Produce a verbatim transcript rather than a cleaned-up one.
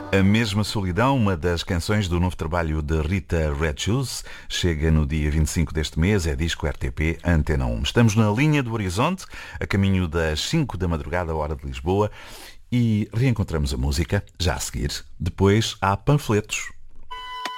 A Mesma Solidão, uma das canções do novo trabalho de Rita Red Shoes, chega no dia vinte e cinco deste mês, é disco R T P Antena um. Estamos na linha do horizonte, a caminho das cinco da madrugada, hora de Lisboa, e reencontramos a música, já a seguir. Depois há panfletos.